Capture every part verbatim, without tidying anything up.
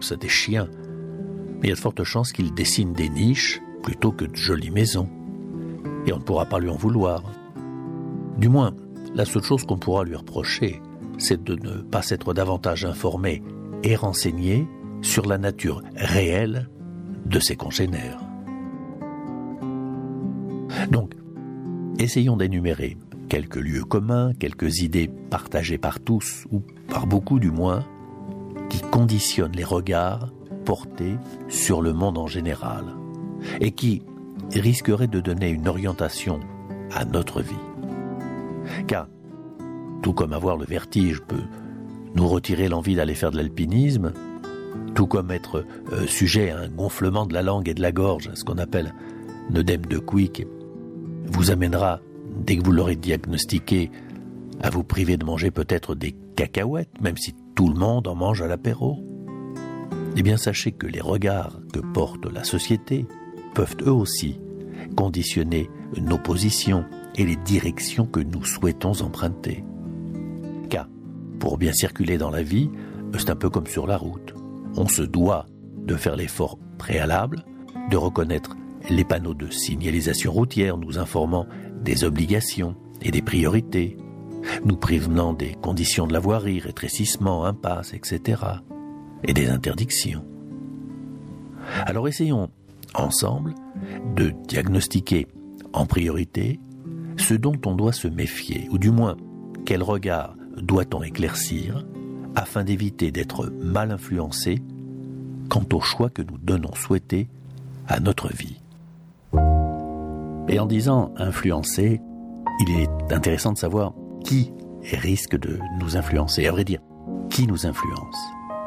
ours, des chiens. Mais il y a de fortes chances qu'il dessine des niches plutôt que de jolies maisons. Et on ne pourra pas lui en vouloir. Du moins, la seule chose qu'on pourra lui reprocher, c'est de ne pas s'être davantage informé et renseigné sur la nature réelle de ses congénères. Donc, essayons d'énumérer quelques lieux communs, quelques idées partagées par tous, ou par beaucoup du moins, qui conditionnent les regards portés sur le monde en général, et qui risqueraient de donner une orientation à notre vie. Car, tout comme avoir le vertige peut nous retirer l'envie d'aller faire de l'alpinisme, tout comme être euh, sujet à un gonflement de la langue et de la gorge, ce qu'on appelle un œdème de Quick, vous amènera, dès que vous l'aurez diagnostiqué, à vous priver de manger peut-être des cacahuètes, même si tout le monde en mange à l'apéro. Eh bien, sachez que les regards que porte la société peuvent eux aussi conditionner nos positions et les directions que nous souhaitons emprunter. Car, pour bien circuler dans la vie, c'est un peu comme sur la route. On se doit de faire l'effort préalable, de reconnaître les panneaux de signalisation routière nous informant des obligations et des priorités, nous prévenant des conditions de la voirie, rétrécissement, impasse, et cetera, et des interdictions. Alors essayons ensemble de diagnostiquer en priorité ce dont on doit se méfier, ou du moins quel regard doit-on éclaircir afin d'éviter d'être mal influencé quant au choix que nous donnons souhaiter à notre vie. Et en disant influencer, il est intéressant de savoir qui risque de nous influencer, à vrai dire, qui nous influence.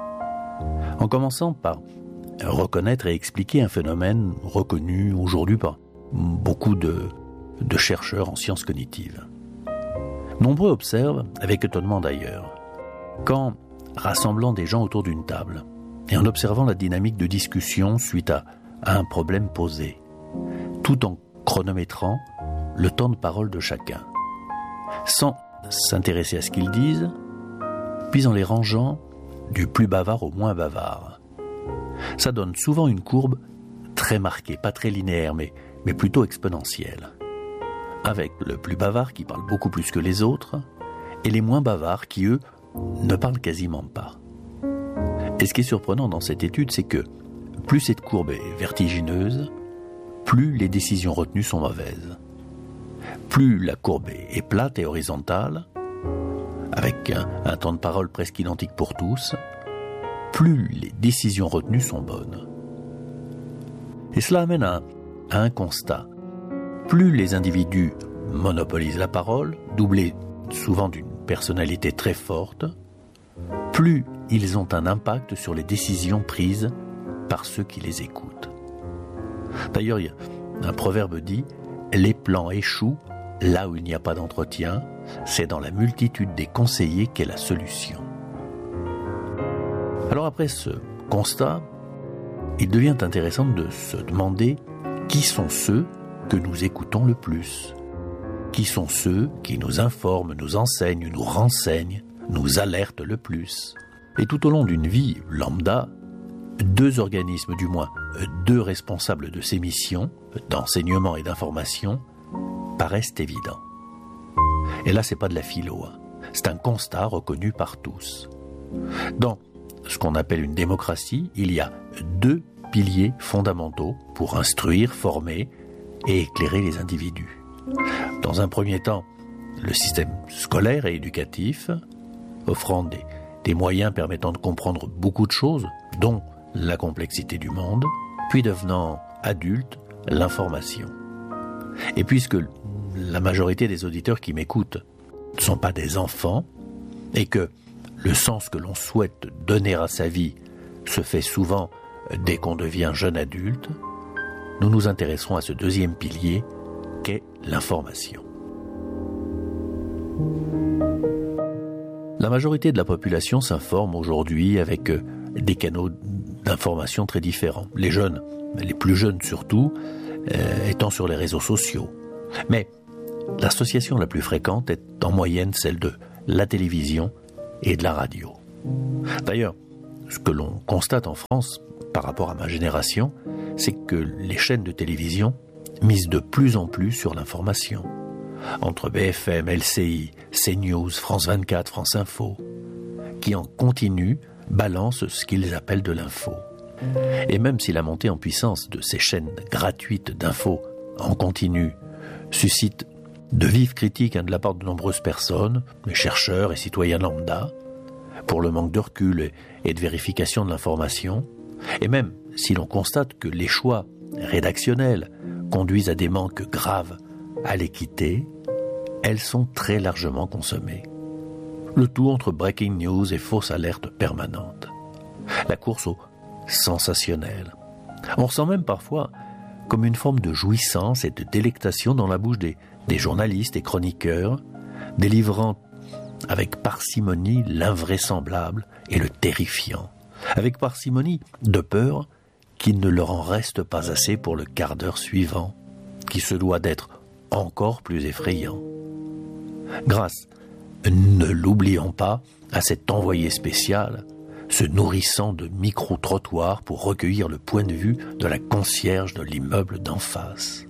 En commençant par reconnaître et expliquer un phénomène reconnu aujourd'hui par beaucoup de, de chercheurs en sciences cognitives. Nombreux observent, avec étonnement d'ailleurs, qu'en rassemblant des gens autour d'une table et en observant la dynamique de discussion suite à, à un problème posé, tout en chronométrant le temps de parole de chacun, sans s'intéresser à ce qu'ils disent, puis en les rangeant du plus bavard au moins bavard. Ça donne souvent une courbe très marquée, pas très linéaire, mais, mais plutôt exponentielle, avec le plus bavard qui parle beaucoup plus que les autres, et les moins bavards qui, eux, ne parlent quasiment pas. Et ce qui est surprenant dans cette étude, c'est que plus cette courbe est vertigineuse, plus les décisions retenues sont mauvaises. Plus la courbe est plate et horizontale, avec un, un temps de parole presque identique pour tous, plus les décisions retenues sont bonnes. Et cela amène à, à un constat. Plus les individus monopolisent la parole, doublés souvent d'une personnalité très forte, plus ils ont un impact sur les décisions prises par ceux qui les écoutent. D'ailleurs, il y a un proverbe dit « Les plans échouent là où il n'y a pas d'entretien, c'est dans la multitude des conseillers qu'est la solution. » Alors après ce constat, il devient intéressant de se demander qui sont ceux que nous écoutons le plus, qui sont ceux qui nous informent, nous enseignent, nous renseignent, nous alertent le plus. Et tout au long d'une vie lambda, deux organismes, du moins deux responsables de ces missions, d'enseignement et d'information, paraissent évidents. Et là, c'est pas de la philo, hein. C'est un constat reconnu par tous. Dans ce qu'on appelle une démocratie, il y a deux piliers fondamentaux pour instruire, former et éclairer les individus. Dans un premier temps, le système scolaire et éducatif, offrant des, des moyens permettant de comprendre beaucoup de choses, dont la complexité du monde, puis devenant adulte, l'information. Et puisque la majorité des auditeurs qui m'écoutent ne sont pas des enfants, et que le sens que l'on souhaite donner à sa vie se fait souvent dès qu'on devient jeune adulte, nous nous intéresserons à ce deuxième pilier qu'est l'information. La majorité de la population s'informe aujourd'hui avec des canaux d'information très différents. Les jeunes, les plus jeunes surtout, euh, étant sur les réseaux sociaux. Mais l'association la plus fréquente est en moyenne celle de la télévision et de la radio. D'ailleurs, ce que l'on constate en France par rapport à ma génération, c'est que les chaînes de télévision misent de plus en plus sur l'information. Entre B F M, L C I, CNews, France vingt-quatre, France Info, qui en continu balancent ce qu'ils appellent de l'info. Et même si la montée en puissance de ces chaînes gratuites d'infos en continu suscite de vives critiques de la part de nombreuses personnes, les chercheurs et citoyens lambda, pour le manque de recul et de vérification de l'information, et même si l'on constate que les choix rédactionnels conduisent à des manques graves à l'équité, elles sont très largement consommées. Le tout entre breaking news et fausses alertes permanentes. La course au sensationnel. On ressent même parfois comme une forme de jouissance et de délectation dans la bouche des, des journalistes et chroniqueurs, délivrant avec parcimonie l'invraisemblable et le terrifiant, avec parcimonie de peur qu'il ne leur en reste pas assez pour le quart d'heure suivant, qui se doit d'être encore plus effrayant. Grâce, ne l'oublions pas, à cet envoyé spécial, se nourrissant de micro-trottoirs pour recueillir le point de vue de la concierge de l'immeuble d'en face.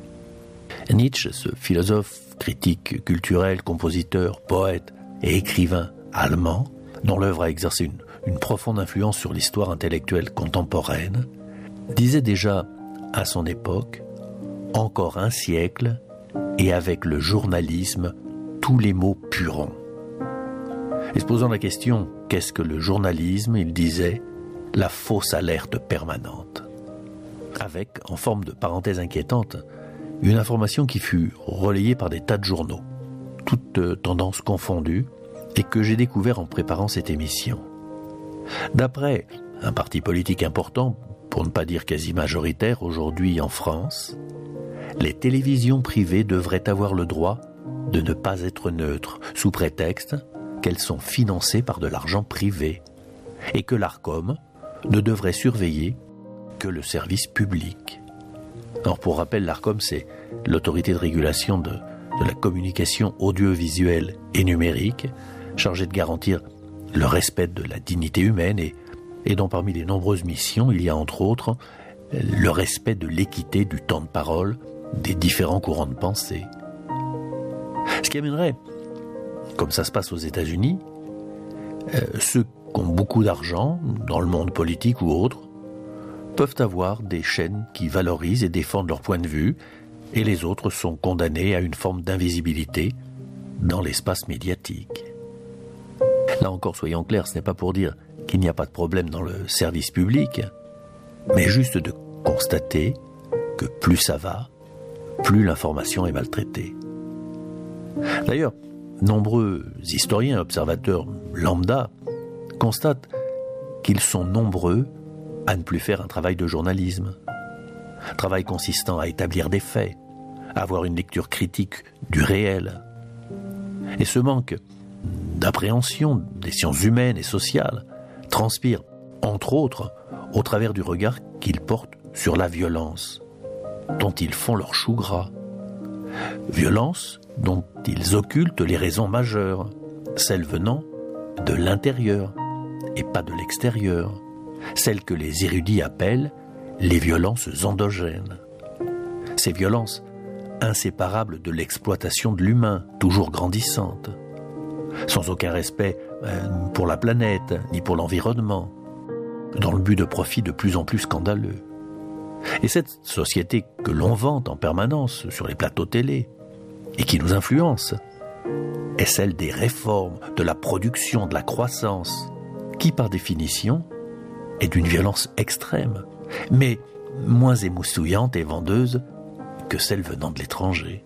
Nietzsche, ce philosophe, critique culturel, compositeur, poète et écrivain allemand, dont l'œuvre a exercé une, une profonde influence sur l'histoire intellectuelle contemporaine, disait déjà à son époque « Encore un siècle, et avec le journalisme, tous les mots pueront ». Et se posant la question « Qu'est-ce que le journalisme ?» il disait « La fausse alerte permanente ». Avec, en forme de parenthèse inquiétante, une information qui fut relayée par des tas de journaux, toutes tendances confondues, et que j'ai découvert en préparant cette émission. D'après un parti politique important, pour ne pas dire quasi majoritaire aujourd'hui en France, les télévisions privées devraient avoir le droit de ne pas être neutres, sous prétexte qu'elles sont financées par de l'argent privé, et que l'Arcom ne devrait surveiller que le service public. Alors pour rappel, l'Arcom, c'est l'autorité de régulation de, de la communication audiovisuelle et numérique, chargée de garantir le respect de la dignité humaine et, et dont parmi les nombreuses missions, il y a entre autres le respect de l'équité du temps de parole des différents courants de pensée. Ce qui amènerait, comme ça se passe aux États-Unis, euh, ceux qui ont beaucoup d'argent, dans le monde politique ou autre, peuvent avoir des chaînes qui valorisent et défendent leur point de vue, et les autres sont condamnés à une forme d'invisibilité dans l'espace médiatique. Là encore, soyons clairs, ce n'est pas pour dire qu'il n'y a pas de problème dans le service public, mais juste de constater que plus ça va, plus l'information est maltraitée. D'ailleurs, nombreux historiens et observateurs lambda constatent qu'ils sont nombreux à ne plus faire un travail de journalisme, travail consistant à établir des faits, à avoir une lecture critique du réel. Et ce manque d'appréhension des sciences humaines et sociales transpire, entre autres, au travers du regard qu'ils portent sur la violence, dont ils font leur chou gras. Violence dont ils occultent les raisons majeures, celles venant de l'intérieur et pas de l'extérieur, celles que les érudits appellent les violences endogènes. Ces violences inséparables de l'exploitation de l'humain, toujours grandissante, sans aucun respect pour la planète ni pour l'environnement, dans le but de profit de plus en plus scandaleux. Et cette société que l'on vante en permanence sur les plateaux télé et qui nous influence est celle des réformes, de la production, de la croissance, qui par définition est d'une violence extrême, mais moins émoustillante et vendeuse que celle venant de l'étranger.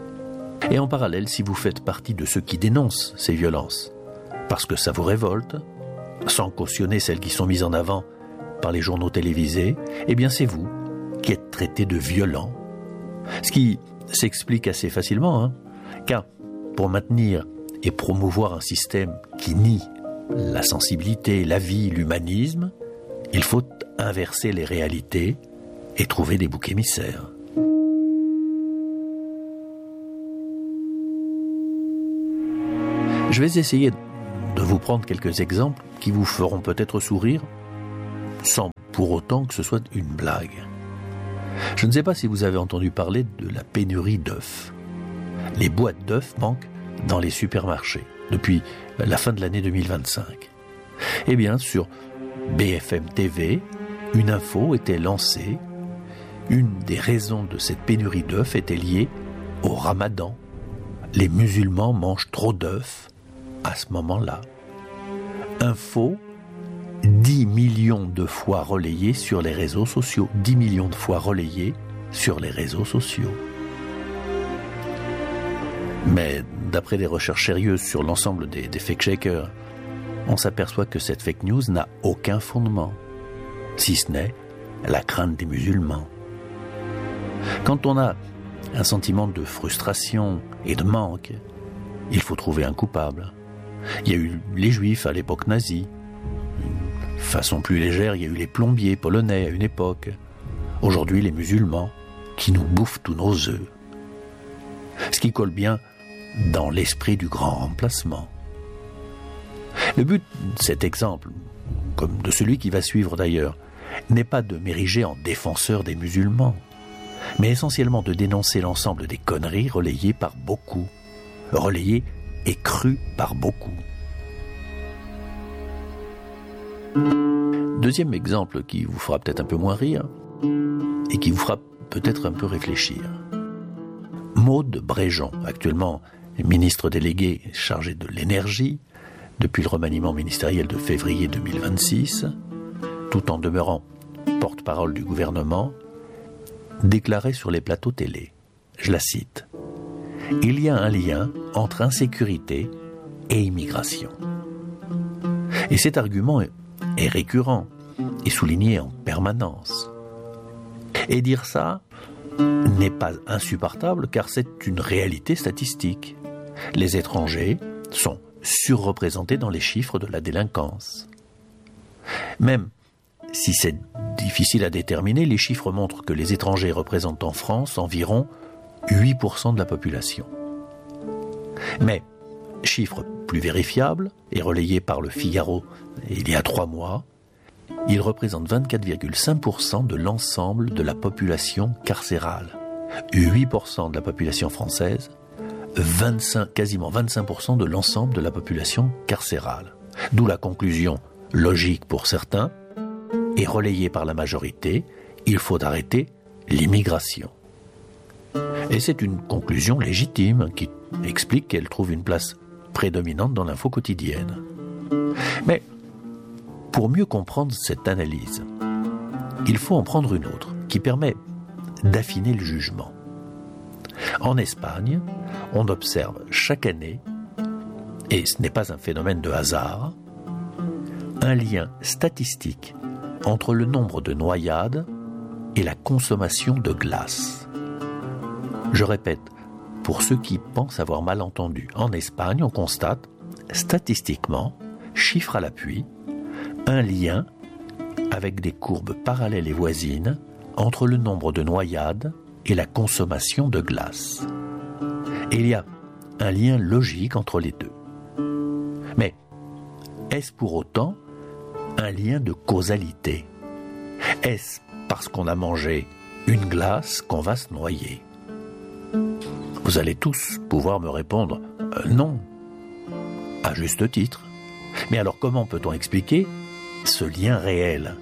Et en parallèle, si vous faites partie de ceux qui dénoncent ces violences, parce que ça vous révolte, sans cautionner celles qui sont mises en avant par les journaux télévisés, eh bien c'est vous qui êtes traité de violent. Ce qui s'explique assez facilement, hein, car pour maintenir et promouvoir un système qui nie la sensibilité, la vie, l'humanisme, il faut inverser les réalités et trouver des boucs émissaires. Je vais essayer de vous prendre quelques exemples qui vous feront peut-être sourire, sans pour autant que ce soit une blague. Je ne sais pas si vous avez entendu parler de la pénurie d'œufs. Les boîtes d'œufs manquent dans les supermarchés depuis la fin de l'année deux mille vingt-cinq. Eh bien, sur B F M T V, une info était lancée. Une des raisons de cette pénurie d'œufs était liée au ramadan. Les musulmans mangent trop d'œufs à ce moment-là. Info, dix millions de fois relayée sur les réseaux sociaux. dix millions de fois relayée sur les réseaux sociaux. Mais d'après des recherches sérieuses sur l'ensemble des, des fact-checkers, on s'aperçoit que cette fake news n'a aucun fondement, si ce n'est la crainte des musulmans. Quand on a un sentiment de frustration et de manque, il faut trouver un coupable. Il y a eu les juifs à l'époque nazie. De façon plus légère, il y a eu les plombiers polonais à une époque. Aujourd'hui, les musulmans qui nous bouffent tous nos œufs. Ce qui colle bien dans l'esprit du grand remplacement. Le but de cet exemple, comme de celui qui va suivre d'ailleurs, n'est pas de m'ériger en défenseur des musulmans, mais essentiellement de dénoncer l'ensemble des conneries relayées par beaucoup, relayées et crues par beaucoup. Deuxième exemple qui vous fera peut-être un peu moins rire et qui vous fera peut-être un peu réfléchir. Maude Bréjon, actuellement ministre déléguée chargée de l'énergie, depuis le remaniement ministériel de février deux mille vingt-six, tout en demeurant porte-parole du gouvernement, déclarait sur les plateaux télé, je la cite, « Il y a un lien entre insécurité et immigration. » Et cet argument est, est récurrent et souligné en permanence. Et dire ça n'est pas insupportable car c'est une réalité statistique. Les étrangers sont surreprésentés dans les chiffres de la délinquance. Même si c'est difficile à déterminer, les chiffres montrent que les étrangers représentent en France environ huit pour cent de la population. Mais, chiffre plus vérifiable et relayé par le Figaro il y a trois mois, ils représentent vingt-quatre virgule cinq pour cent de l'ensemble de la population carcérale, huit pour cent de la population française, vingt-cinq, quasiment vingt-cinq pour cent de l'ensemble de la population carcérale. D'où la conclusion logique pour certains et relayée par la majorité, il faut arrêter l'immigration. Et c'est une conclusion légitime qui explique qu'elle trouve une place prédominante dans l'info quotidienne. Mais pour mieux comprendre cette analyse, il faut en prendre une autre qui permet d'affiner le jugement. En Espagne, on observe chaque année, et ce n'est pas un phénomène de hasard, un lien statistique entre le nombre de noyades et la consommation de glace. Je répète, pour ceux qui pensent avoir mal entendu, en Espagne, on constate, statistiquement, chiffre à l'appui, un lien avec des courbes parallèles et voisines entre le nombre de noyades et la consommation de glace. Et il y a un lien logique entre les deux. Mais est-ce pour autant un lien de causalité? Est-ce parce qu'on a mangé une glace qu'on va se noyer? Vous allez tous pouvoir me répondre euh, non, à juste titre. Mais alors comment peut-on expliquer ce lien réel?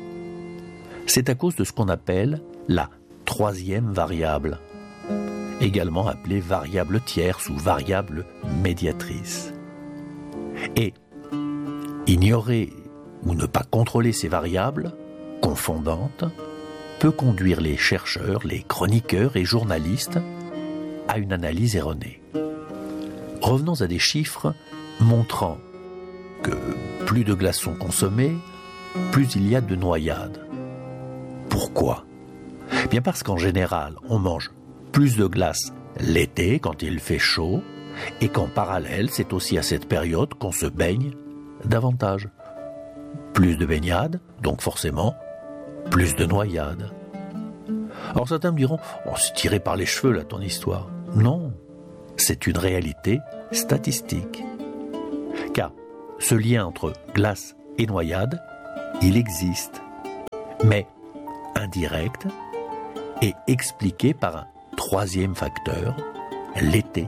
C'est à cause de ce qu'on appelle la troisième variable, également appelée variable tierce ou variable médiatrice. Et ignorer ou ne pas contrôler ces variables confondantes peut conduire les chercheurs, les chroniqueurs et journalistes à une analyse erronée. Revenons à des chiffres montrant que plus de glaces sont consommées, plus il y a de noyades. Pourquoi ? Bien parce qu'en général, on mange plus de glace l'été quand il fait chaud et qu'en parallèle, c'est aussi à cette période qu'on se baigne davantage. Plus de baignade, donc forcément, plus de noyades. Alors certains me diront, oh, c'est tiré par les cheveux là ton histoire. Non, c'est une réalité statistique. Car ce lien entre glace et noyade, il existe, mais indirect et expliqué par un troisième facteur, l'été.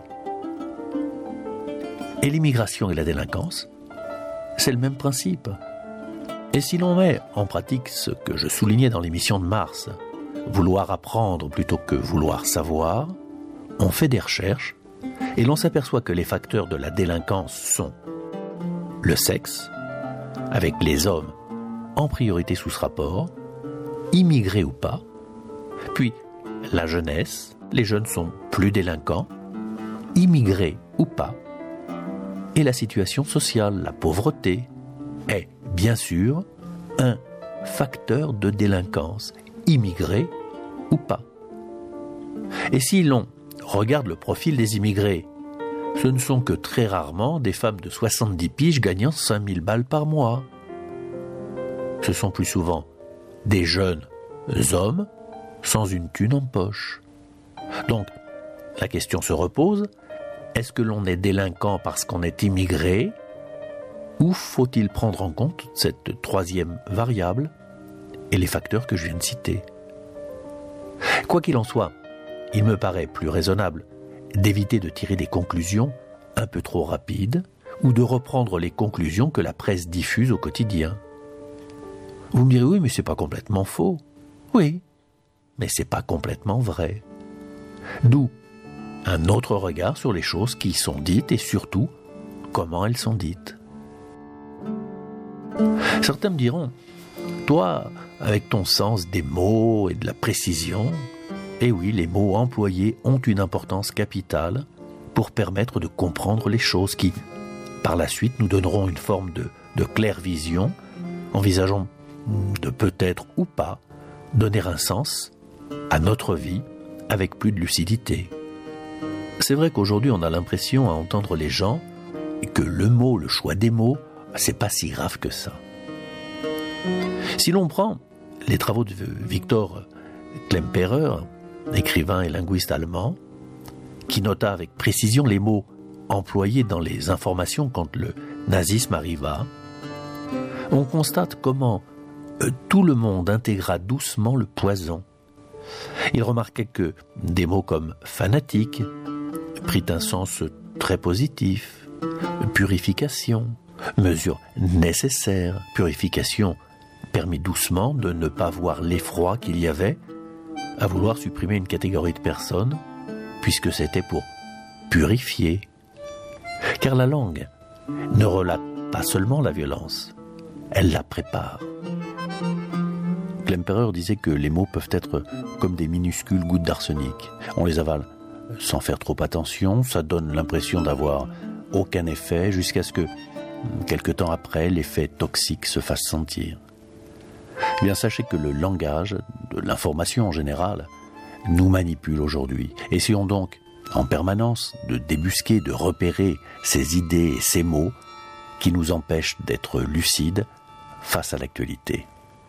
Et l'immigration et la délinquance, c'est le même principe. Et si l'on met en pratique ce que je soulignais dans l'émission de mars, vouloir apprendre plutôt que vouloir savoir, on fait des recherches et l'on s'aperçoit que les facteurs de la délinquance sont le sexe, avec les hommes en priorité sous ce rapport, immigrés ou pas, puis la jeunesse, les jeunes sont plus délinquants, immigrés ou pas, et la situation sociale, la pauvreté, est bien sûr un facteur de délinquance, immigrés ou pas. Et si l'on regarde le profil des immigrés, ce ne sont que très rarement des femmes de soixante-dix piges gagnant cinq mille balles par mois. Ce sont plus souvent des jeunes hommes sans une thune en poche. Donc, la question se repose, est-ce que l'on est délinquant parce qu'on est immigré, ou faut-il prendre en compte cette troisième variable et les facteurs que je viens de citer? Quoi qu'il en soit, il me paraît plus raisonnable d'éviter de tirer des conclusions un peu trop rapides ou de reprendre les conclusions que la presse diffuse au quotidien. Vous me direz, oui, mais c'est pas complètement faux. Oui, mais c'est pas complètement vrai. D'où un autre regard sur les choses qui sont dites et surtout comment elles sont dites. Certains me diront, toi, avec ton sens des mots et de la précision, eh oui, les mots employés ont une importance capitale pour permettre de comprendre les choses qui, par la suite, nous donneront une forme de, de claire vision, envisageant de peut-être ou pas donner un sens à notre vie avec plus de lucidité. C'est vrai qu'aujourd'hui, on a l'impression à entendre les gens que le mot, le choix des mots, c'est pas si grave que ça. Si l'on prend les travaux de Victor Klemperer, écrivain et linguiste allemand, qui nota avec précision les mots employés dans les informations quand le nazisme arriva, on constate comment euh, tout le monde intégra doucement le poison. Il remarquait que des mots comme fanatique prit un sens très positif, purification, mesure nécessaire, purification permet doucement de ne pas voir l'effroi qu'il y avait à vouloir supprimer une catégorie de personnes, puisque c'était pour purifier. Car la langue ne relate pas seulement la violence, elle la prépare. Klemperer disait que les mots peuvent être comme des minuscules gouttes d'arsenic. On les avale sans faire trop attention, ça donne l'impression d'avoir aucun effet, jusqu'à ce que, quelque temps après, l'effet toxique se fasse sentir. Eh bien, sachez que le langage, de l'information en général, nous manipule aujourd'hui. Essayons donc, en permanence, de débusquer, de repérer ces idées et ces mots qui nous empêchent d'être lucides face à l'actualité.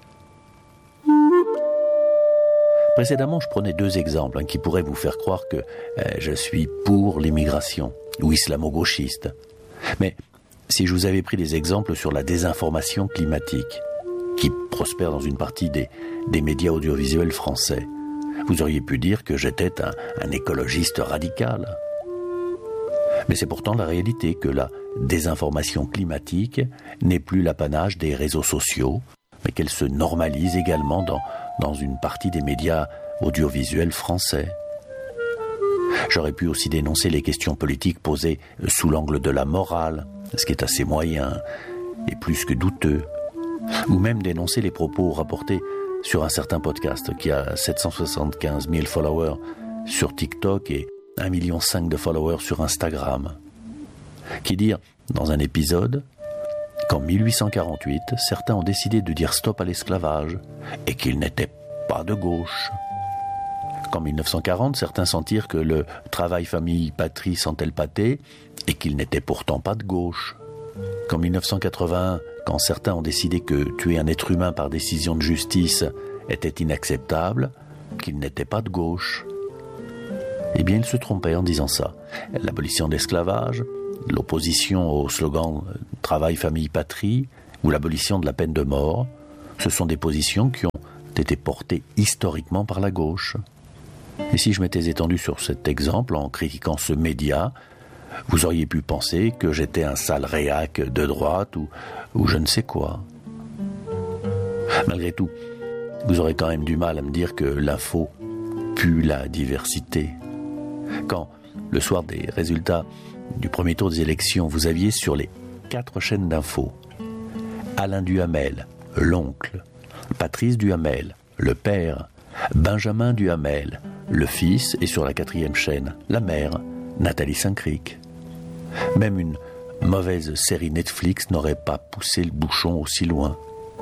Précédemment, je prenais deux exemples hein, qui pourraient vous faire croire que euh, je suis pour l'immigration ou islamo-gauchiste. Mais si je vous avais pris des exemples sur la désinformation climatique, qui prospère dans une partie des, des médias audiovisuels français, vous auriez pu dire que j'étais un, un écologiste radical. Mais c'est pourtant la réalité que la désinformation climatique n'est plus l'apanage des réseaux sociaux, mais qu'elle se normalise également dans, dans une partie des médias audiovisuels français. J'aurais pu aussi dénoncer les questions politiques posées sous l'angle de la morale, ce qui est assez moyen et plus que douteux, ou même dénoncer les propos rapportés sur un certain podcast qui a sept cent soixante-quinze mille followers sur TikTok et un virgule cinq million de followers sur Instagram, qui dire dans un épisode qu'en mille huit cent quarante-huit, certains ont décidé de dire stop à l'esclavage et qu'ils n'étaient pas de gauche. Qu'en mille neuf cent quarante, certains sentirent que le travail, famille, patrie sentait le pâté et qu'ils n'étaient pourtant pas de gauche. Qu'en mille neuf cent quatre-vingt-un, quand certains ont décidé que tuer un être humain par décision de justice était inacceptable, qu'ils n'étaient pas de gauche. Eh bien, ils se trompaient en disant ça. L'abolition de l'esclavage l'opposition au slogan « Travail, famille, patrie » ou l'abolition de la peine de mort, ce sont des positions qui ont été portées historiquement par la gauche. Et si je m'étais étendu sur cet exemple en critiquant ce média, vous auriez pu penser que j'étais un sale réac de droite ou, ou je ne sais quoi. Malgré tout, vous aurez quand même du mal à me dire que l'info pue la diversité. Quand, le soir des résultats du premier tour des élections, vous aviez sur les quatre chaînes d'infos Alain Duhamel, l'oncle, Patrice Duhamel, le père, Benjamin Duhamel, le fils, et sur la quatrième chaîne, la mère, Nathalie Saint-Cric. Même une mauvaise série Netflix n'aurait pas poussé le bouchon aussi loin.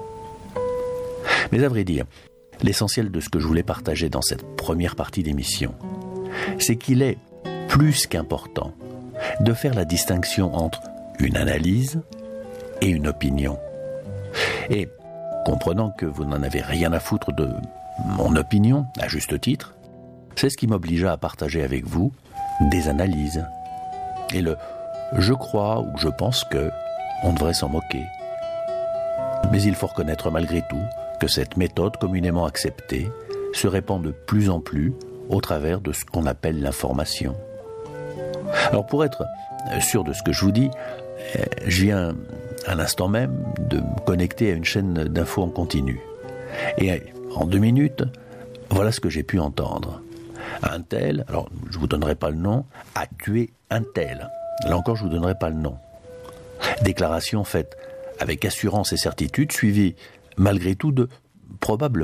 Mais à vrai dire, l'essentiel de ce que je voulais partager dans cette première partie d'émission, c'est qu'il est plus qu'important de faire la distinction entre une analyse et une opinion. Et, comprenant que vous n'en avez rien à foutre de mon opinion, à juste titre, c'est ce qui m'obligea à partager avec vous des analyses. Et le « je crois » ou « je pense que », on devrait s'en moquer. Mais il faut reconnaître malgré tout que cette méthode communément acceptée se répand de plus en plus au travers de ce qu'on appelle l'information. Alors pour être sûr de ce que je vous dis, je viens à l'instant même de me connecter à une chaîne d'infos en continu. Et en deux minutes, voilà ce que j'ai pu entendre. Un tel, alors je ne vous donnerai pas le nom, a tué un tel. Là encore, je ne vous donnerai pas le nom. Déclaration faite avec assurance et certitude, suivie malgré tout de « probablement ».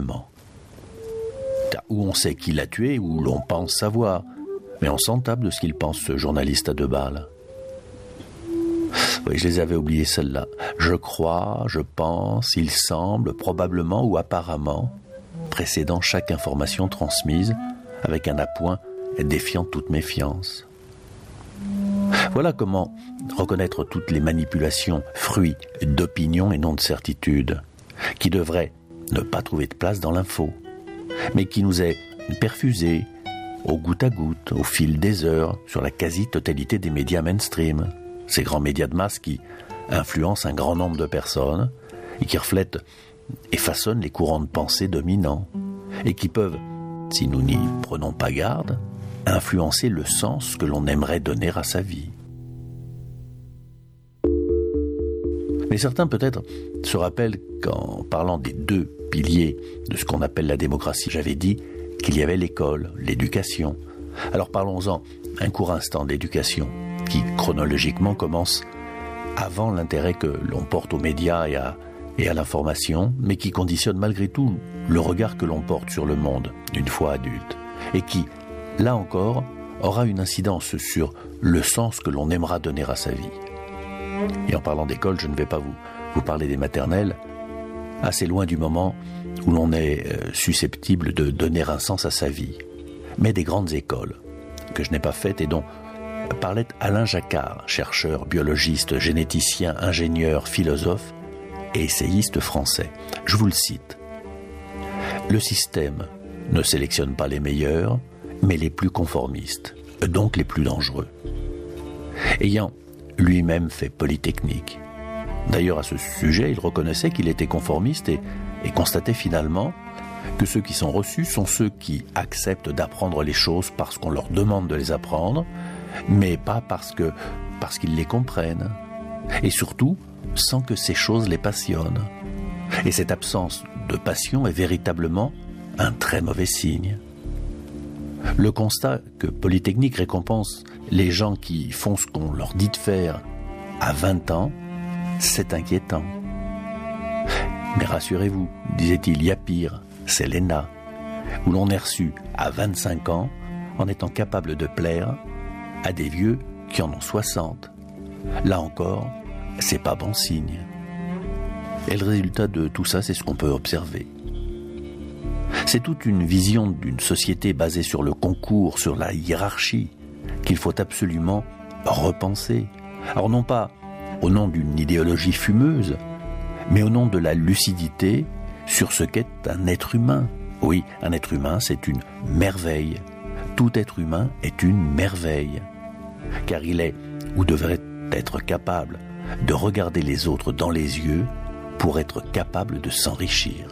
Où on sait qui l'a tué, où l'on pense savoir. Mais on s'en tape de ce qu'il pense, ce journaliste à deux balles. Oui, je les avais oubliés, celles-là. Je crois, je pense, il semble, probablement ou apparemment, précédant chaque information transmise, avec un appoint défiant toute méfiance. Voilà comment reconnaître toutes les manipulations, fruits d'opinion et non de certitude, qui devraient ne pas trouver de place dans l'info, mais qui nous est perfusée au goutte à goutte, au fil des heures, sur la quasi-totalité des médias mainstream, ces grands médias de masse qui influencent un grand nombre de personnes et qui reflètent et façonnent les courants de pensée dominants et qui peuvent, si nous n'y prenons pas garde, influencer le sens que l'on aimerait donner à sa vie. Mais certains peut-être se rappellent qu'en parlant des deux piliers de ce qu'on appelle la démocratie, j'avais dit qu'il y avait l'école, l'éducation. Alors parlons-en un court instant d'éducation qui chronologiquement commence avant l'intérêt que l'on porte aux médias et à, et à l'information, mais qui conditionne malgré tout le regard que l'on porte sur le monde une fois adulte et qui, là encore, aura une incidence sur le sens que l'on aimera donner à sa vie. Et en parlant d'école, je ne vais pas vous, vous parler des maternelles, assez loin du moment où l'on est euh, susceptible de donner un sens à sa vie, mais des grandes écoles, que je n'ai pas faites et dont parlait Alain Jacquard, chercheur, biologiste, généticien, ingénieur, philosophe et essayiste français. Je vous le cite. « Le système ne sélectionne pas les meilleurs, mais les plus conformistes, donc les plus dangereux. » Ayant lui-même fait Polytechnique. D'ailleurs, à ce sujet, il reconnaissait qu'il était conformiste et, et constatait finalement que ceux qui sont reçus sont ceux qui acceptent d'apprendre les choses parce qu'on leur demande de les apprendre, mais pas parce que, parce qu'ils les comprennent. Et surtout, sans que ces choses les passionnent. Et cette absence de passion est véritablement un très mauvais signe. Le constat que Polytechnique récompense les gens qui font ce qu'on leur dit de faire à vingt ans, c'est inquiétant. Mais rassurez-vous, disait-il, il y a pire, c'est l'E N A, où l'on est reçu à vingt-cinq ans en étant capable de plaire à des vieux qui en ont soixante. Là encore, c'est pas bon signe. Et le résultat de tout ça, c'est ce qu'on peut observer. C'est toute une vision d'une société basée sur le concours, sur la hiérarchie, qu'il faut absolument repenser. Alors non pas au nom d'une idéologie fumeuse, mais au nom de la lucidité sur ce qu'est un être humain. Oui, un être humain, c'est une merveille. Tout être humain est une merveille, car il est, ou devrait être capable de regarder les autres dans les yeux pour être capable de s'enrichir.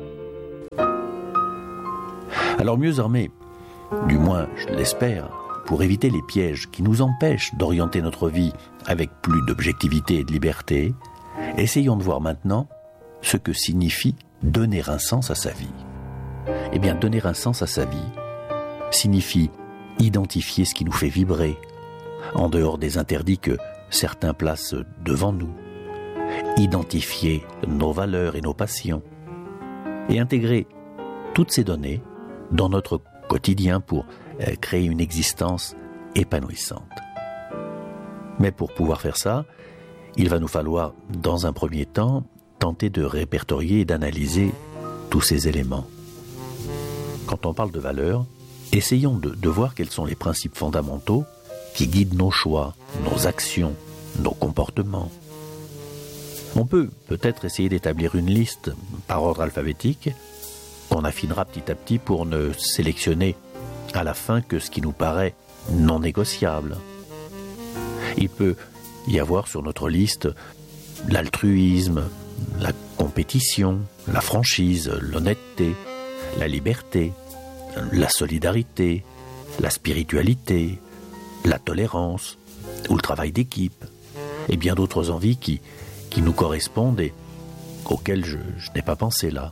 Alors mieux armés, du moins je l'espère, pour éviter les pièges qui nous empêchent d'orienter notre vie avec plus d'objectivité et de liberté, essayons de voir maintenant ce que signifie donner un sens à sa vie. Eh bien, donner un sens à sa vie signifie identifier ce qui nous fait vibrer, en dehors des interdits que certains placent devant nous, identifier nos valeurs et nos passions, et intégrer toutes ces données dans notre quotidien pour euh, créer une existence épanouissante. Mais pour pouvoir faire ça, il va nous falloir, dans un premier temps, tenter de répertorier et d'analyser tous ces éléments. Quand on parle de valeurs, essayons de, de voir quels sont les principes fondamentaux qui guident nos choix, nos actions, nos comportements. On peut peut-être essayer d'établir une liste par ordre alphabétique qu'on affinera petit à petit pour ne sélectionner à la fin que ce qui nous paraît non négociable. Il peut y avoir sur notre liste l'altruisme, la compétition, la franchise, l'honnêteté, la liberté, la solidarité, la spiritualité, la tolérance ou le travail d'équipe, et bien d'autres envies qui, qui nous correspondent et auxquelles je, je n'ai pas pensé là.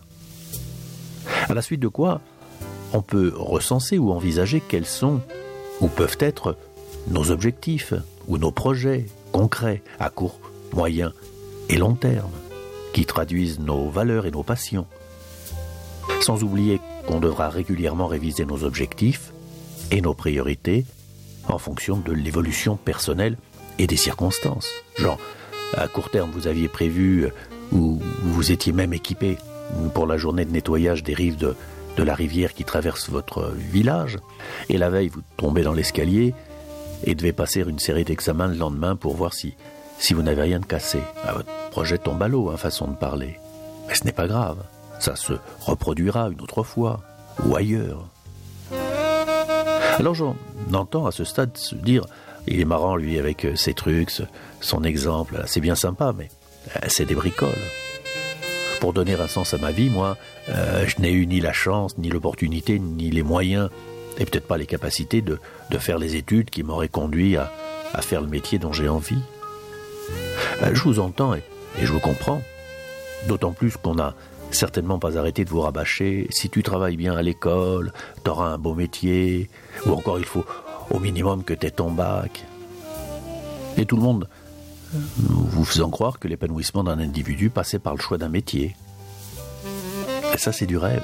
À la suite de quoi, on peut recenser ou envisager quels sont ou peuvent être nos objectifs ou nos projets concrets à court, moyen et long terme, qui traduisent nos valeurs et nos passions. Sans oublier qu'on devra régulièrement réviser nos objectifs et nos priorités en fonction de l'évolution personnelle et des circonstances. Genre, à court terme, vous aviez prévu ou vous étiez même équipé pour la journée de nettoyage des rives de, de la rivière qui traverse votre village, et la veille, vous tombez dans l'escalier et devez passer une série d'examens le lendemain pour voir si, si vous n'avez rien de cassé. Ah, votre projet tombe à l'eau, hein, façon de parler. Mais ce n'est pas grave, ça se reproduira une autre fois, ou ailleurs. Alors j'en entends à ce stade se dire, il est marrant lui avec ses trucs, son exemple, c'est bien sympa, mais c'est des bricoles. Pour donner un sens à ma vie, moi, euh, je n'ai eu ni la chance, ni l'opportunité, ni les moyens, et peut-être pas les capacités de, de faire les études qui m'auraient conduit à, à faire le métier dont j'ai envie. Euh, je vous entends et, et je vous comprends. D'autant plus qu'on n'a certainement pas arrêté de vous rabâcher. Si tu travailles bien à l'école, t'auras un beau métier, ou encore il faut au minimum que t'aies ton bac. Et tout le monde vous faisant croire que l'épanouissement d'un individu passait par le choix d'un métier. Et ça, c'est du rêve.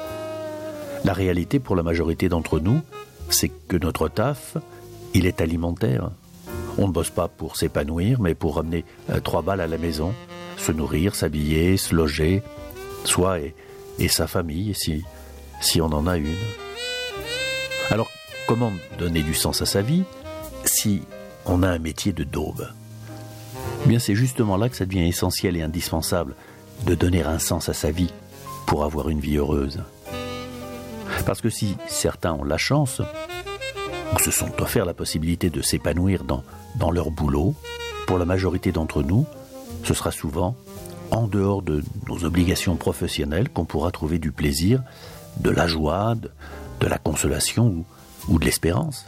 La réalité pour la majorité d'entre nous, c'est que notre taf, il est alimentaire. On ne bosse pas pour s'épanouir, mais pour ramener euh, trois balles à la maison, se nourrir, s'habiller, se loger, soi et, et sa famille, si, si on en a une. Alors, comment donner du sens à sa vie si on a un métier de daube ? Eh bien, c'est justement là que ça devient essentiel et indispensable de donner un sens à sa vie pour avoir une vie heureuse. Parce que si certains ont la chance, ou se sont offerts la possibilité de s'épanouir dans, dans leur boulot, pour la majorité d'entre nous, ce sera souvent en dehors de nos obligations professionnelles qu'on pourra trouver du plaisir, de la joie, de, de la consolation ou, ou de l'espérance.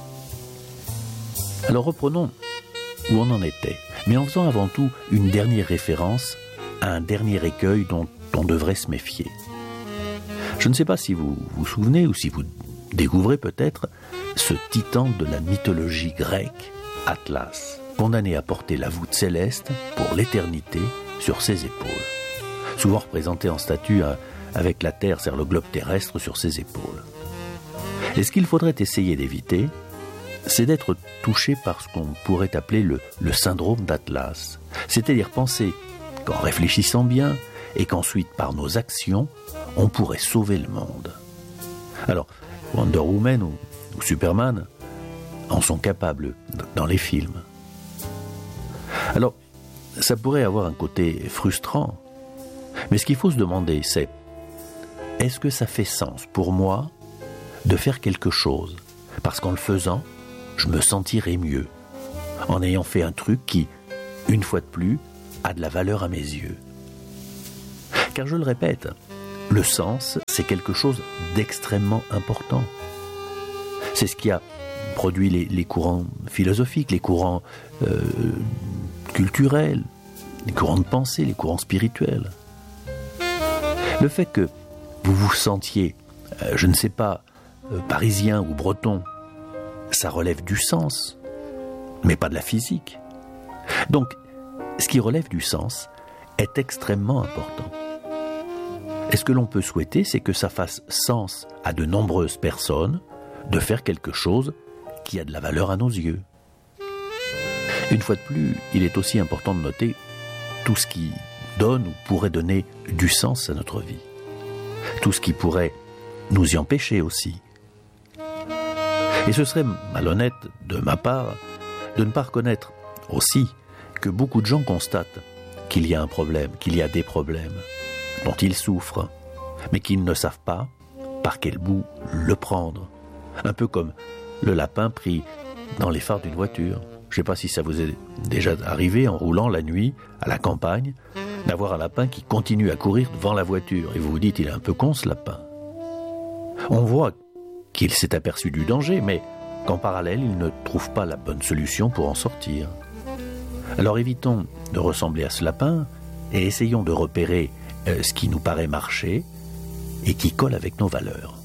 Alors reprenons où on en était, mais en faisant avant tout une dernière référence à un dernier écueil dont on devrait se méfier. Je ne sais pas si vous vous souvenez ou si vous découvrez peut-être ce titan de la mythologie grecque, Atlas, condamné à porter la voûte céleste pour l'éternité sur ses épaules. Souvent représenté en statue avec la Terre, c'est-à-dire le globe terrestre, sur ses épaules. Et ce qu'il faudrait essayer d'éviter, c'est d'être touché par ce qu'on pourrait appeler le, le syndrome d'Atlas. C'est-à-dire penser qu'en réfléchissant bien et qu'ensuite par nos actions, on pourrait sauver le monde. Alors, Wonder Woman ou, ou Superman en sont capables dans les films. Alors, ça pourrait avoir un côté frustrant, mais ce qu'il faut se demander, c'est est-ce que ça fait sens pour moi de faire quelque chose parce qu'en le faisant, je me sentirai mieux, en ayant fait un truc qui, une fois de plus, a de la valeur à mes yeux. Car je le répète, le sens, c'est quelque chose d'extrêmement important. C'est ce qui a produit les, les courants philosophiques, les courants euh, culturels, les courants de pensée, les courants spirituels. Le fait que vous vous sentiez, euh, je ne sais pas, euh, parisien ou breton, ça relève du sens, mais pas de la physique. Donc, ce qui relève du sens est extrêmement important. Et ce que l'on peut souhaiter, c'est que ça fasse sens à de nombreuses personnes de faire quelque chose qui a de la valeur à nos yeux. Une fois de plus, il est aussi important de noter tout ce qui donne ou pourrait donner du sens à notre vie. Tout ce qui pourrait nous y empêcher aussi. Et ce serait malhonnête de ma part de ne pas reconnaître aussi que beaucoup de gens constatent qu'il y a un problème, qu'il y a des problèmes dont ils souffrent, mais qu'ils ne savent pas par quel bout le prendre. Un peu comme le lapin pris dans les phares d'une voiture. Je ne sais pas si ça vous est déjà arrivé en roulant la nuit à la campagne, d'avoir un lapin qui continue à courir devant la voiture. Et vous vous dites, il est un peu con ce lapin. On voit qu'il s'est aperçu du danger, mais qu'en parallèle, il ne trouve pas la bonne solution pour en sortir. Alors évitons de ressembler à ce lapin et essayons de repérer euh, ce qui nous paraît marcher et qui colle avec nos valeurs.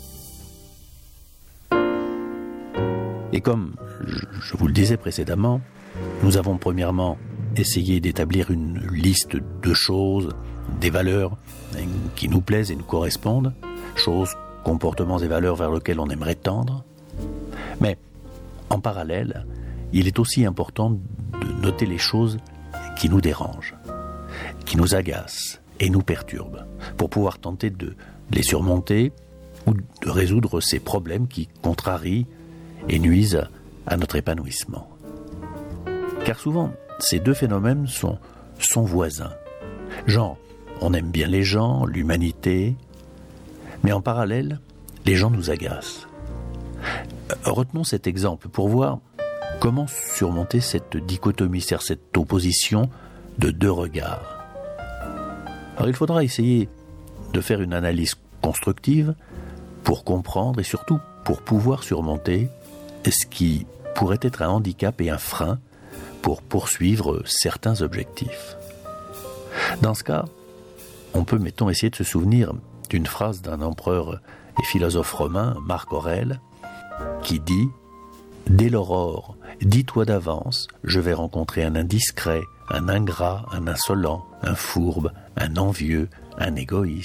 Et comme je vous le disais précédemment, nous avons premièrement essayé d'établir une liste de choses, des valeurs qui nous plaisent et nous correspondent, choses, comportements et valeurs vers lesquels on aimerait tendre. Mais en parallèle, il est aussi important de noter les choses qui nous dérangent, qui nous agacent et nous perturbent, pour pouvoir tenter de les surmonter ou de résoudre ces problèmes qui contrarient et nuisent à notre épanouissement. Car souvent, ces deux phénomènes sont, sont voisins. Genre, on aime bien les gens, l'humanité, mais en parallèle, les gens nous agacent. Retenons cet exemple pour voir comment surmonter cette dichotomie, c'est-à-dire cette opposition de deux regards. Alors il faudra essayer de faire une analyse constructive pour comprendre et surtout pour pouvoir surmonter ce qui pourrait être un handicap et un frein pour poursuivre certains objectifs. Dans ce cas, on peut, mettons, essayer de se souvenir d'une phrase d'un empereur et philosophe romain, Marc Aurèle, qui dit « Dès l'aurore, dis-toi d'avance, je vais rencontrer un indiscret, un ingrat, un insolent, un fourbe, un envieux, un égoïste. »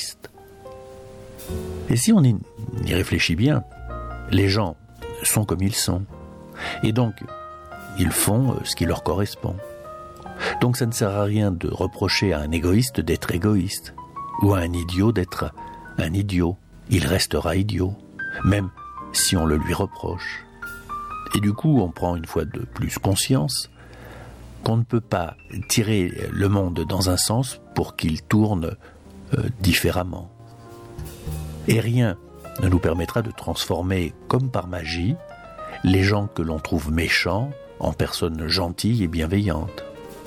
Et si on y, y réfléchit bien, les gens sont comme ils sont. Et donc, ils font ce qui leur correspond. Donc ça ne sert à rien de reprocher à un égoïste d'être égoïste, ou à un idiot d'être un idiot. Il restera idiot, même si on le lui reproche. Et du coup, on prend une fois de plus conscience qu'on ne peut pas tirer le monde dans un sens pour qu'il tourne euh, différemment. Et rien ne nous permettra de transformer, comme par magie, les gens que l'on trouve méchants en personnes gentilles et bienveillantes.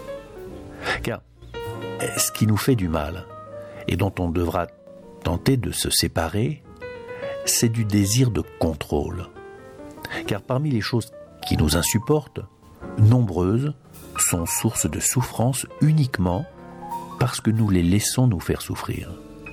Car ce qui nous fait du mal, et dont on devra tenter de se séparer, c'est du désir de contrôle. Car parmi les choses qui nous insupportent, nombreuses sont source de souffrance uniquement parce que nous les laissons nous faire souffrir.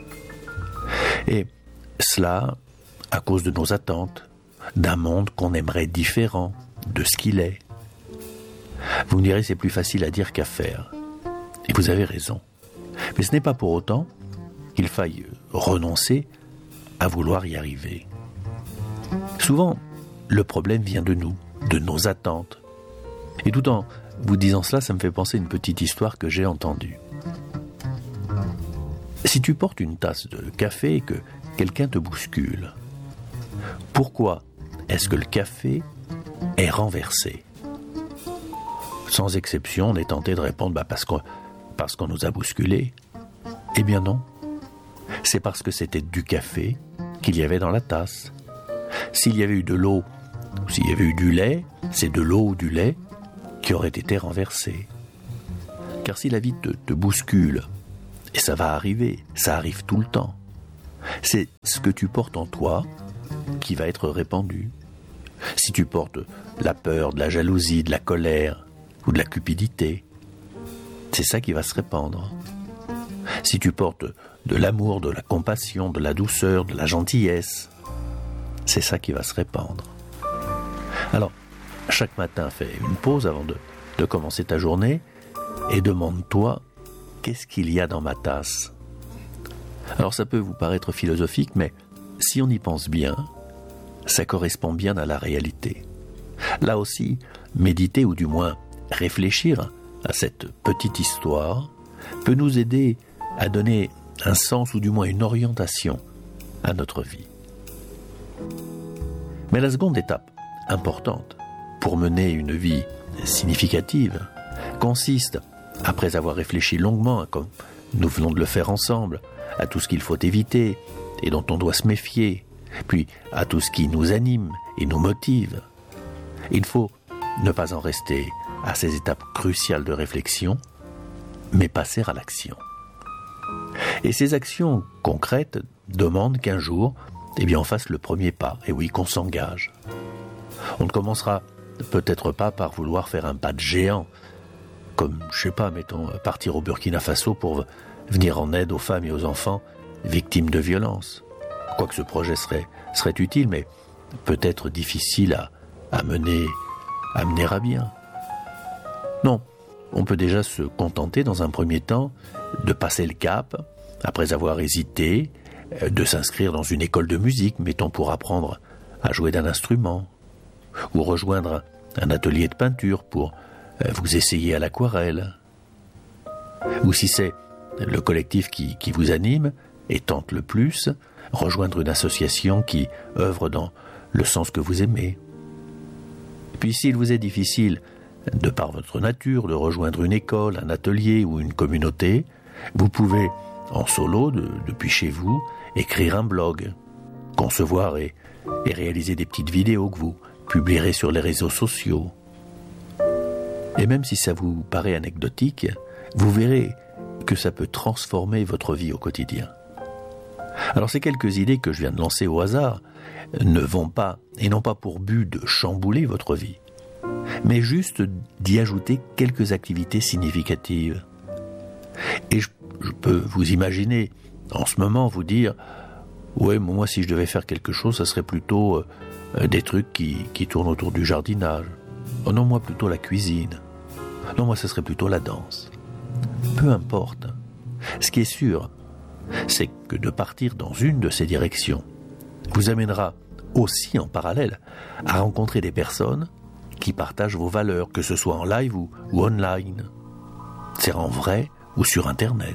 Et cela à cause de nos attentes, d'un monde qu'on aimerait différent de ce qu'il est. Vous me direz, c'est plus facile à dire qu'à faire. Et vous avez raison. Mais ce n'est pas pour autant qu'il faille renoncer à vouloir y arriver. Souvent, le problème vient de nous, de nos attentes. Et tout en vous disant cela, ça me fait penser à une petite histoire que j'ai entendue. Si tu portes une tasse de café et que quelqu'un te bouscule, pourquoi est-ce que le café est renversé? Sans exception, on est tenté de répondre bah parce qu'on, parce qu'on nous a bousculés. Eh bien non, c'est parce que c'était du café qu'il y avait dans la tasse. S'il y avait eu de l'eau, ou s'il y avait eu du lait, c'est de l'eau ou du lait qui auraient été renversés. Car si la vie te, te bouscule, et ça va arriver, ça arrive tout le temps, c'est ce que tu portes en toi qui va être répandu. Si tu portes la peur, de la jalousie, de la colère ou de la cupidité, c'est ça qui va se répandre. Si tu portes de l'amour, de la compassion, de la douceur, de la gentillesse, c'est ça qui va se répandre. Alors, chaque matin, fais une pause avant de, de commencer ta journée et demande-toi, qu'est-ce qu'il y a dans ma tasse ? Alors ça peut vous paraître philosophique, mais si on y pense bien, ça correspond bien à la réalité. Là aussi, méditer ou du moins réfléchir à cette petite histoire peut nous aider à donner un sens ou du moins une orientation à notre vie. Mais la seconde étape importante pour mener une vie significative consiste, après avoir réfléchi longuement, comme nous venons de le faire ensemble, à tout ce qu'il faut éviter et dont on doit se méfier, puis à tout ce qui nous anime et nous motive, il faut ne pas en rester à ces étapes cruciales de réflexion, mais passer à l'action. Et ces actions concrètes demandent qu'un jour, eh bien, on fasse le premier pas, et oui, qu'on s'engage. On ne commencera peut-être pas par vouloir faire un pas de géant, comme, je sais pas, mettons, partir au Burkina Faso pour venir en aide aux femmes et aux enfants victimes de violences. Quoique ce projet serait, serait utile, mais peut-être difficile à, à, mener, à mener à bien. Non, on peut déjà se contenter dans un premier temps de passer le cap, après avoir hésité, de s'inscrire dans une école de musique, mettons pour apprendre à jouer d'un instrument, ou rejoindre un atelier de peinture pour vous essayer à l'aquarelle. Ou si c'est le collectif qui, qui vous anime et tente le plus, rejoindre une association qui œuvre dans le sens que vous aimez. Puis s'il vous est difficile, de par votre nature, de rejoindre une école, un atelier ou une communauté, vous pouvez, en solo, de, depuis chez vous, écrire un blog, concevoir et, et réaliser des petites vidéos que vous publierez sur les réseaux sociaux. Et même si ça vous paraît anecdotique, vous verrez que ça peut transformer votre vie au quotidien. Alors ces quelques idées que je viens de lancer au hasard ne vont pas, et n'ont pas pour but de chambouler votre vie, mais juste d'y ajouter quelques activités significatives. Et je, je peux vous imaginer, en ce moment, vous dire « Ouais, moi, si je devais faire quelque chose, ça serait plutôt euh, des trucs qui, qui tournent autour du jardinage. Oh non, moi, plutôt la cuisine. Non, moi, ça serait plutôt la danse. » Peu importe. Ce qui est sûr, c'est que de partir dans une de ces directions vous amènera aussi en parallèle à rencontrer des personnes qui partagent vos valeurs, que ce soit en live ou, ou online, c'est en vrai ou sur Internet.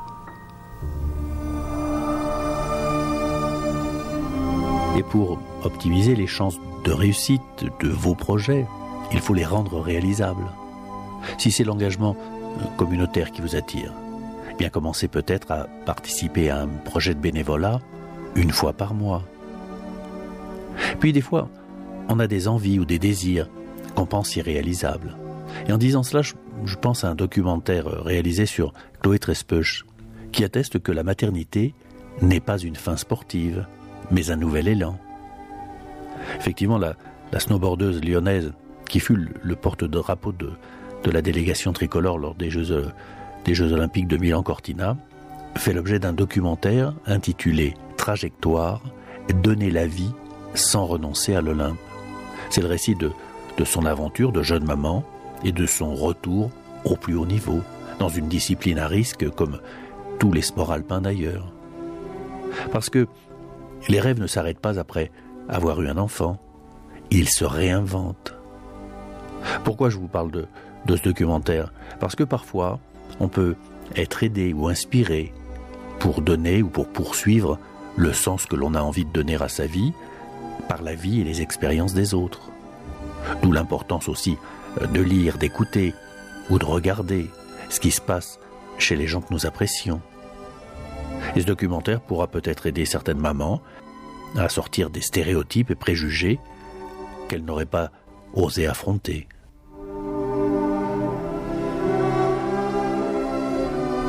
Et pour optimiser les chances de réussite de vos projets, il faut les rendre réalisables. Si c'est l'engagement communautaire qui vous attire, eh bien commencez peut-être à participer à un projet de bénévolat une fois par mois. Puis des fois, on a des envies ou des désirs qu'on pense irréalisables. Et en disant cela, je, je pense à un documentaire réalisé sur Chloé Trespeuch, qui atteste que la maternité n'est pas une fin sportive, mais un nouvel élan. Effectivement, la, la snowboardeuse lyonnaise, qui fut le, le porte-drapeau de, de la délégation tricolore lors des Jeux, des Jeux Olympiques de Milan-Cortina, fait l'objet d'un documentaire intitulé « Trajectoire, donner la vie sans renoncer à l'Olympe ». C'est le récit de, de son aventure de jeune maman et de son retour au plus haut niveau, dans une discipline à risque comme tous les sports alpins d'ailleurs. Parce que les rêves ne s'arrêtent pas après avoir eu un enfant, ils se réinventent. Pourquoi je vous parle de, de ce documentaire ? Parce que parfois, on peut être aidé ou inspiré pour donner ou pour poursuivre le sens que l'on a envie de donner à sa vie par la vie et les expériences des autres. D'où l'importance aussi de lire, d'écouter ou de regarder ce qui se passe chez les gens que nous apprécions. Et ce documentaire pourra peut-être aider certaines mamans à sortir des stéréotypes et préjugés qu'elles n'auraient pas osé affronter.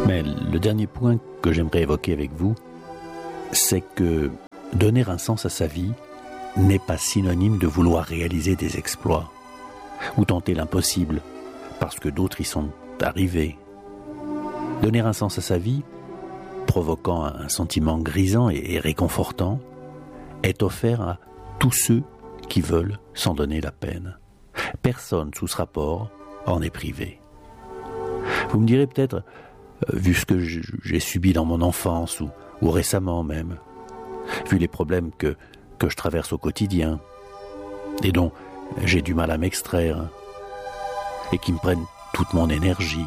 Mais le dernier point que j'aimerais évoquer avec vous, c'est que donner un sens à sa vie n'est pas synonyme de vouloir réaliser des exploits ou tenter l'impossible parce que d'autres y sont arrivés. Donner un sens à sa vie, provoquant un sentiment grisant et réconfortant, est offert à tous ceux qui veulent s'en donner la peine. Personne sous ce rapport en est privé. Vous me direz peut-être, euh, vu ce que j'ai subi dans mon enfance ou, ou récemment même, vu les problèmes que, que je traverse au quotidien et dont j'ai du mal à m'extraire et qui me prennent toute mon énergie,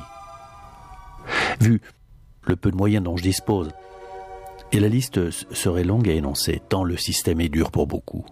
vu le peu de moyens dont je dispose, et la liste serait longue à énoncer, tant le système est dur pour beaucoup.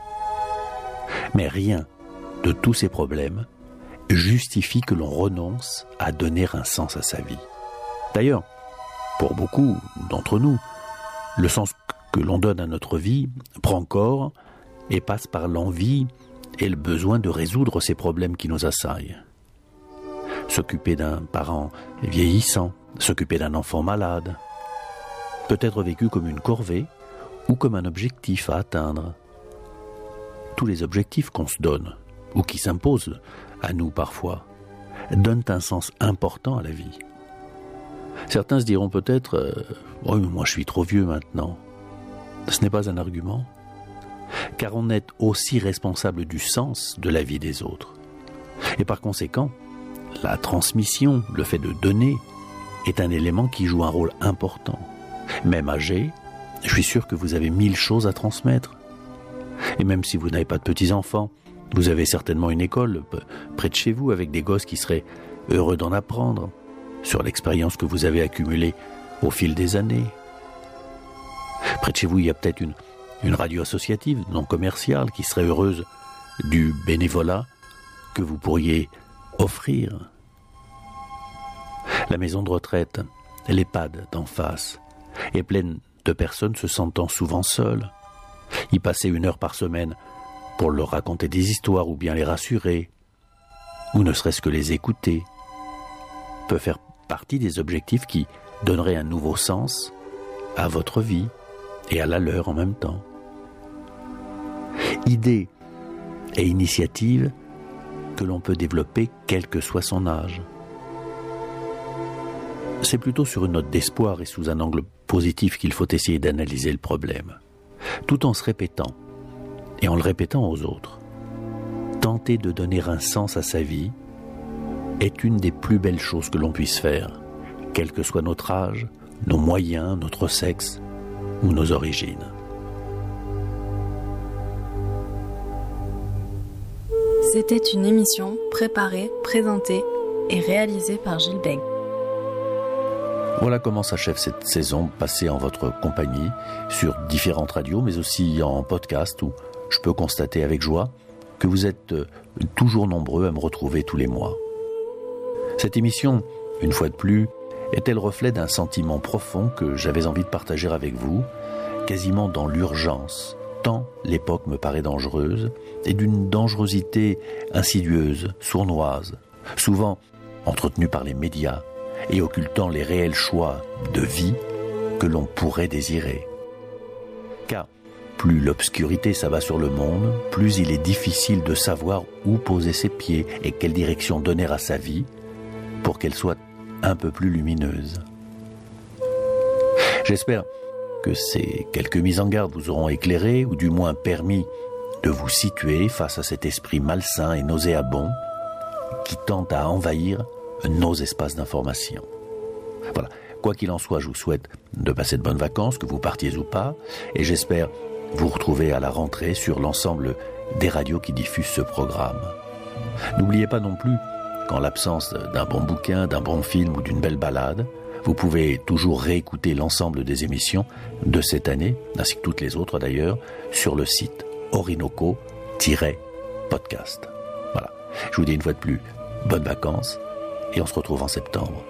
Mais rien de tous ces problèmes justifie que l'on renonce à donner un sens à sa vie. D'ailleurs, pour beaucoup d'entre nous, le sens que l'on donne à notre vie prend corps et passe par l'envie et le besoin de résoudre ces problèmes qui nous assaillent. S'occuper d'un parent vieillissant, s'occuper d'un enfant malade, peut être vécu comme une corvée ou comme un objectif à atteindre. Tous les objectifs qu'on se donne, ou qui s'imposent à nous parfois, donnent un sens important à la vie. Certains se diront peut-être euh, « Oh, moi je suis trop vieux maintenant ». Ce n'est pas un argument, car on est aussi responsable du sens de la vie des autres. Et par conséquent, la transmission, le fait de donner, est un élément qui joue un rôle important. Même âgé, je suis sûr que vous avez mille choses à transmettre. Et même si vous n'avez pas de petits-enfants, vous avez certainement une école près de chez vous avec des gosses qui seraient heureux d'en apprendre sur l'expérience que vous avez accumulée au fil des années. Près de chez vous, il y a peut-être une, une radio associative non commerciale qui serait heureuse du bénévolat que vous pourriez offrir. La maison de retraite, l'EHPAD d'en face, est pleine de personnes se sentant souvent seules. Y passer une heure par semaine pour leur raconter des histoires ou bien les rassurer, ou ne serait-ce que les écouter, peut faire partie des objectifs qui donneraient un nouveau sens à votre vie et à la leur en même temps. Idées et initiatives que l'on peut développer quel que soit son âge. C'est plutôt sur une note d'espoir et sous un angle positif qu'il faut essayer d'analyser le problème, tout en se répétant, et en le répétant aux autres. Tenter de donner un sens à sa vie est une des plus belles choses que l'on puisse faire, quel que soit notre âge, nos moyens, notre sexe ou nos origines. C'était une émission préparée, présentée et réalisée par Gilles Bègue. Voilà comment s'achève cette saison passée en votre compagnie sur différentes radios, mais aussi en podcast où je peux constater avec joie que vous êtes toujours nombreux à me retrouver tous les mois. Cette émission, une fois de plus, est-elle le reflet d'un sentiment profond que j'avais envie de partager avec vous, quasiment dans l'urgence, tant l'époque me paraît dangereuse, et d'une dangerosité insidieuse, sournoise, souvent entretenue par les médias, et occultant les réels choix de vie que l'on pourrait désirer. Car plus l'obscurité s'abat sur le monde, plus il est difficile de savoir où poser ses pieds et quelle direction donner à sa vie pour qu'elle soit un peu plus lumineuse. J'espère que ces quelques mises en garde vous auront éclairé ou du moins permis de vous situer face à cet esprit malsain et nauséabond qui tente à envahir nos espaces d'information. Voilà. Quoi qu'il en soit, je vous souhaite de passer de bonnes vacances, que vous partiez ou pas, et j'espère vous retrouver à la rentrée sur l'ensemble des radios qui diffusent ce programme. N'oubliez pas non plus qu'en l'absence d'un bon bouquin, d'un bon film ou d'une belle balade, vous pouvez toujours réécouter l'ensemble des émissions de cette année, ainsi que toutes les autres d'ailleurs, sur le site Orinoco Podcast. Voilà. Je vous dis une fois de plus, bonnes vacances, et on se retrouve en septembre.